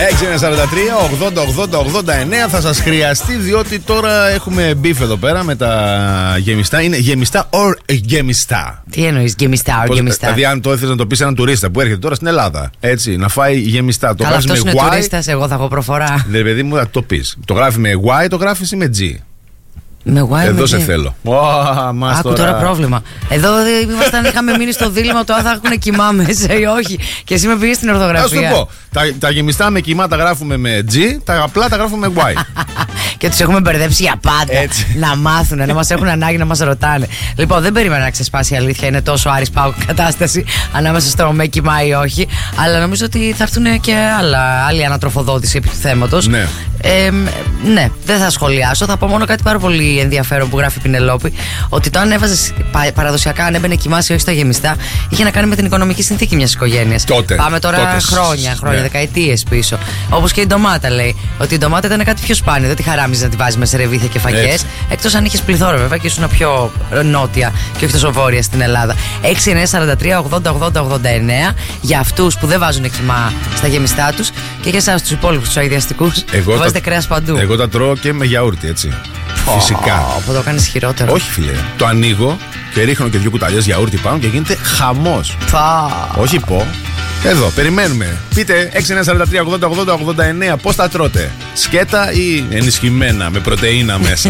643-80-80-89 θα σας χρειαστεί, διότι τώρα έχουμε μπιφ εδώ πέρα με τα γεμιστά. Είναι γεμιστά or γεμιστά. Τι εννοείς γεμιστά or γεμιστά? Δηλαδή, αν το ήθελες να το πεις έναν τουρίστα που έρχεται τώρα στην Ελλάδα, έτσι, να φάει γεμιστά. Το αλλά γράφεις αυτός με είναι Y. τουρίστας, εγώ θα έχω προφορά. Ναι, παιδί μου, θα το πεις. Το γράφει με Y, το γράφεις με G. Με Y, εδώ με σε G. θέλω. Άκου τώρα πρόβλημα. Εδώ είχαμε μείνει στο δίλημμα το αν θα έχουν κοιμά μέσα ή όχι. Και εσύ με πήγες στην ορθογραφία. Θα σου πω. Τα γεμιστά με κοιμά τα γράφουμε με G, τα απλά τα γράφουμε με Y. Και τους έχουμε μπερδέψει για πάντα. Έτσι. Να μάθουν, να μας έχουν ανάγκη να μας ρωτάνε. Λοιπόν, δεν περίμενα να ξεσπάσει η αλήθεια. Είναι τόσο Άρης ΠΑΟΚ κατάσταση ανάμεσα στο με κοιμά ή όχι. Αλλά νομίζω ότι θα έρθουν και άλλη ανατροφοδότηση επί του θέματος. Ναι. Ναι, δεν θα σχολιάσω. Θα πω μόνο κάτι πάρα πολύ ενδιαφέρον που γράφει η Πινελόπη. Ότι το αν έβαζε παραδοσιακά, αν έμπαινε κοιμά ή όχι στα γεμιστά, είχε να κάνει με την οικονομική συνθήκη μιας οικογένειας. Πάμε τώρα χρόνια, ναι. δεκαετίες πίσω. Όπως και η ντομάτα λέει. Ότι η ντομάτα ήταν κάτι πιο σπάνιο. Δεν τη χαράμιζε να τη βάζει μέσα σε ρεβίθια και φαγές. Εκτός αν είχες πληθώρα βέβαια και ήσουν πιο νότια και όχι τόσο βόρεια στην Ελλάδα. 6-9-43-80-80-89 για αυτούς που δεν βάζουν κοιμά στα γεμιστά τους και για εσάς τους υπόλοιπους τους αειδιαστικούς που βάζετε κρέας παντού. Εγώ τα τρώω και με γιαούρτι, έτσι. Φυσικά. Που το κάνεις χειρότερο. Όχι, φίλε. Το ανοίγω και ρίχνω και 2 κουταλιές γιαούρτι πάνω και γίνεται χαμός. Όχι πω. Εδώ, περιμένουμε. Πείτε 6-9-43-80-80-89 πώς τα τρώτε. Σκέτα ή ενισχυμένα με πρωτεΐνα μέσα.